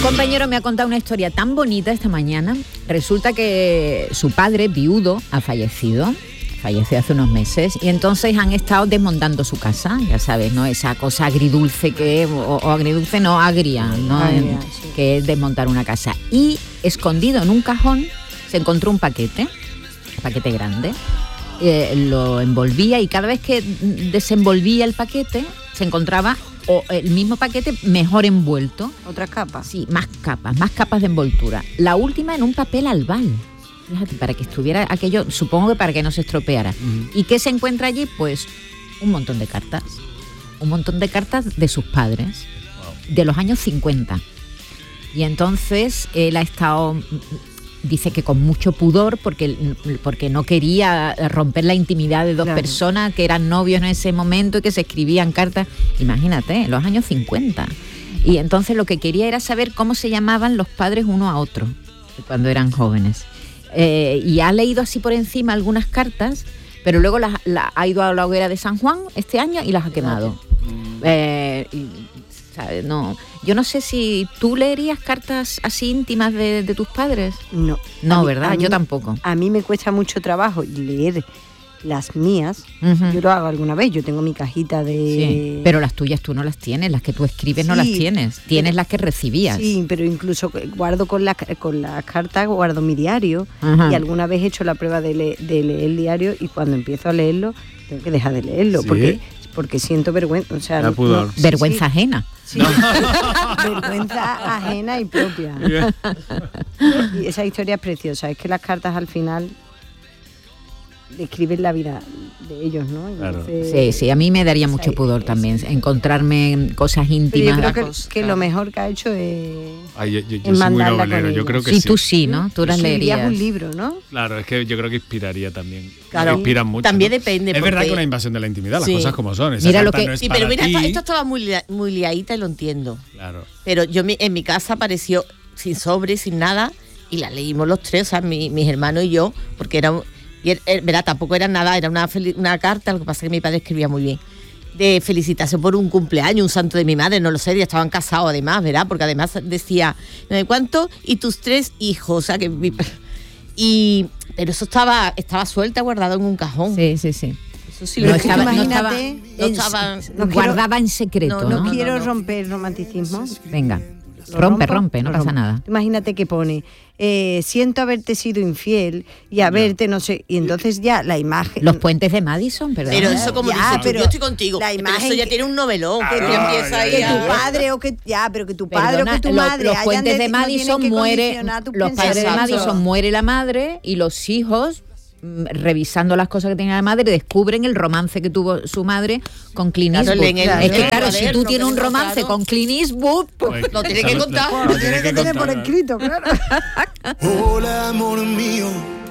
compañero me ha contado una historia tan bonita esta mañana. Resulta que su padre, viudo, ha fallecido. Falleció hace unos meses y entonces han estado desmontando su casa, ya sabes, ¿no? Esa cosa agridulce que es, o agridulce no, agria, ¿no? Sí. Que es desmontar una casa. Y escondido en un cajón se encontró un paquete grande, lo envolvía y cada vez que desenvolvía el paquete se encontraba el mismo paquete mejor envuelto. ¿Otras capas? Sí, más capas de envoltura. La última en un papel albal. Fíjate, para que estuviera aquello, supongo que para que no se estropeara. ¿Y qué se encuentra allí? Pues un montón de cartas. Un montón de cartas de sus padres, de los años 50. Y entonces él ha estado, dice que con mucho pudor, porque no quería romper la intimidad de dos personas que eran novios en ese momento y que se escribían cartas. Imagínate, en los años 50. Y entonces lo que quería era saber cómo se llamaban los padres uno a otro cuando eran jóvenes. Y ha leído así por encima algunas cartas, pero luego ha ido a la hoguera de San Juan este año y las ha quemado. ¿Sabes? No, yo no sé si tú leerías cartas así íntimas de tus padres. No, ¿verdad? Yo tampoco. A mí me cuesta mucho trabajo leer las mías. Yo lo hago alguna vez, yo tengo mi cajita de... Sí, pero las tuyas tú no las tienes, las que tú escribes no las tienes, tienes las que recibías. Sí, pero incluso guardo con las cartas, guardo mi diario. Y alguna vez he hecho la prueba de leer el diario y cuando empiezo a leerlo tengo que dejar de leerlo. ¿Sí? Porque siento vergüenza, o sea, vergüenza ajena. Sí. Vergüenza ajena y propia. Y esa historia es preciosa, es que las cartas al final describen la vida de ellos, ¿no? Entonces, sí, a mí me daría mucho pudor también encontrarme cosas íntimas. Yo creo que lo mejor que ha hecho es yo soy muy novelero, yo creo que sí. Sí, tú sí, ¿no? Tú las leerías. Un libro, ¿no? Claro, es que yo creo que inspiraría también. Claro, inspiran mucho. También ¿no? depende. Es verdad que una invasión de la intimidad, las cosas como son. Esa mira lo que. No es sí, pero mira, ti. esto estaba muy liadita y lo entiendo. Claro. Pero yo en mi casa apareció sin sobre, sin nada, y la leímos los tres, o sea, mis hermanos y yo, porque era. Y verá, tampoco era nada, era una carta, lo que pasa es que mi padre escribía muy bien, de felicitación por un cumpleaños, un santo de mi madre, no lo sé, ya estaban casados además, ¿verdad? Porque además decía, no sé cuánto, y tus 3 hijos, o sea que... pero eso estaba suelta, guardado en un cajón. Sí. Eso sí No lo estaba guardaba en secreto, ¿no? No quiero romper romanticismo. Venga. Rompe, no pasa nada. Imagínate que pone, siento haberte sido infiel y haberte, no sé, y entonces ya la imagen... Los puentes de Madison, ¿verdad? Pero eso como dices tú, yo estoy contigo, la imagen pero eso ya tiene un novelón, que tú empiezas ahí que tu padre o que... Ya, pero que tu padre o que tu madre... Los puentes de Madison muere... Los padres de Madison muere la madre y los hijos... revisando las cosas que tenía la madre, descubren el romance que tuvo su madre con Clint Eastwood. Es que claro, si tú tienes un romance con Clint Eastwood, pues lo tienes que contar. Lo tienes que tener por escrito, claro. Hola, amor mío.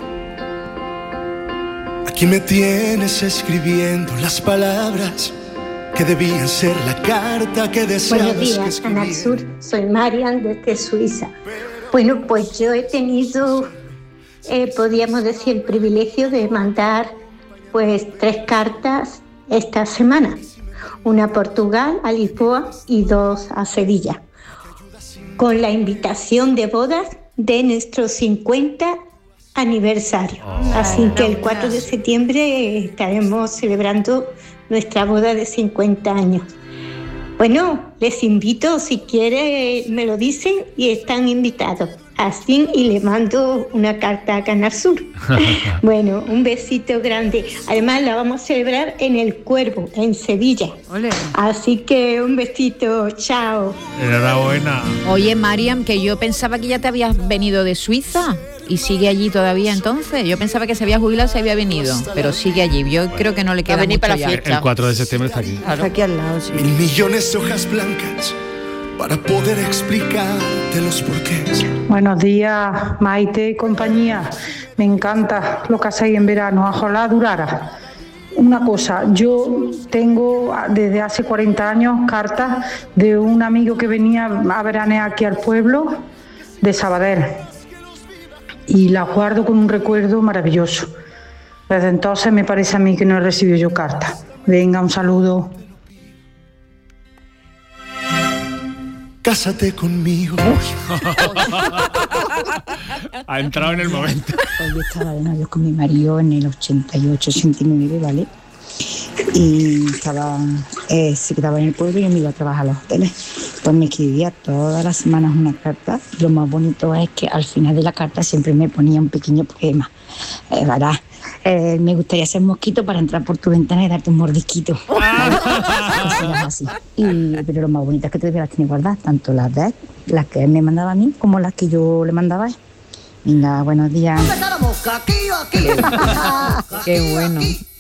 Aquí me tienes escribiendo las palabras que debían ser la carta que deseabas. Buenos días, Canal Sur. Soy Marian desde Suiza. Bueno, pues yo he tenido... podríamos decir, el privilegio de mandar pues 3 cartas esta semana. Una a Portugal, a Lisboa y 2 a Sevilla. Con la invitación de bodas de nuestro 50 aniversario. Así que el 4 de septiembre estaremos celebrando nuestra boda de 50 años. Bueno, les invito, si quieren me lo dicen y están invitados. Así, y le mando una carta a Canal Sur. Bueno, un besito grande. Además la vamos a celebrar en El Cuervo, en Sevilla. Olé. Así que un besito, chao. Enhorabuena. Oye, Mariam, que yo pensaba que ya te habías venido de Suiza y sigue allí todavía entonces. Yo pensaba que se había jubilado, se había venido, pero sigue allí. Yo creo que no le queda venir mucho para la ya. fiesta. El 4 de septiembre está aquí. Está aquí al lado, sí. 1000 millones de hojas blancas para poder explicarte los porqués. Buenos días, Maite y compañía. Me encanta lo que hacéis en verano. Ojalá durara. Una cosa, yo tengo desde hace 40 años cartas de un amigo que venía a veranear aquí al pueblo de Sabadell. Y las guardo con un recuerdo maravilloso. Desde entonces me parece a mí que no he recibido yo cartas. Venga, un saludo. cásate conmigo. Ha entrado en el momento. Pues yo estaba de novio con mi marido en el 88, 89, ¿vale? Y se quedaba en el pueblo y yo me iba a trabajar a los hoteles. Pues me escribía todas las semanas una carta. Lo más bonito es que al final de la carta siempre me ponía un pequeño poema. ¿Verdad? Me gustaría ser mosquito para entrar por tu ventana y darte un mordisquito. Así. Pero lo más bonito es que todavía las tiene guardadas, tanto las que él me mandaba a mí como las que yo le mandaba a él. Venga, buenos días. Qué bueno.